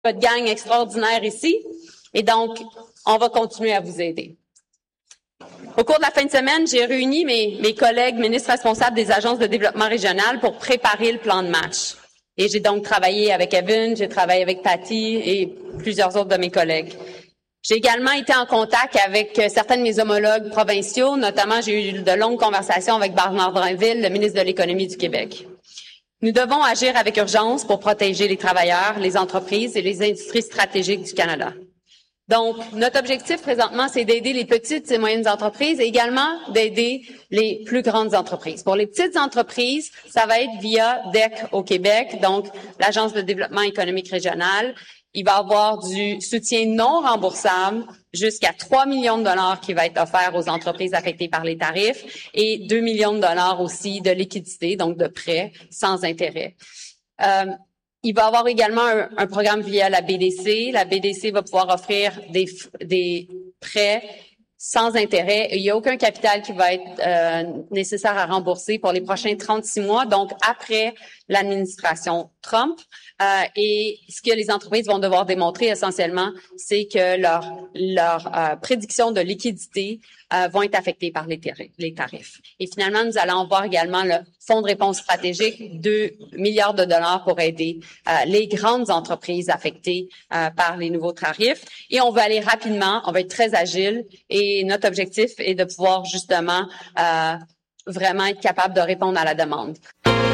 votre gang extraordinaire ici. Et donc, on va continuer à vous aider. Au cours de la fin de semaine, j'ai réuni mes collègues ministres responsables des agences de développement régional pour préparer le plan de match. Et j'ai donc travaillé avec Evan, j'ai travaillé avec Patty et plusieurs autres de mes collègues. J'ai également été en contact avec certains de mes homologues provinciaux, notamment j'ai eu de longues conversations avec Bernard Drinville, le ministre de l'Économie du Québec. Nous devons agir avec urgence pour protéger les travailleurs, les entreprises et les industries stratégiques du Canada. Donc, notre objectif présentement, c'est d'aider les petites et moyennes entreprises et également d'aider les plus grandes entreprises. Pour les petites entreprises, ça va être via DEC au Québec, donc l'Agence de développement économique régional. Il va y avoir du soutien non remboursable jusqu'à 3 millions de dollars qui va être offert aux entreprises affectées par les tarifs et 2 millions de dollars aussi de liquidité, donc de prêts sans intérêt. Il va y avoir également un programme via la BDC. La BDC va pouvoir offrir des prêts sans intérêt. Il n'y a aucun capital qui va être nécessaire à rembourser pour les prochains 36 mois, donc après l'administration Trump. Et ce que les entreprises vont devoir démontrer essentiellement, c'est que leurs prédictions de liquidité vont être affectées par les tarifs. Et finalement, nous allons voir également le Fonds de réponse stratégique, 2 milliards de dollars pour aider les grandes entreprises affectées par les nouveaux tarifs. Et on va aller rapidement, on va être très agile et notre objectif est de pouvoir justement vraiment être capable de répondre à la demande.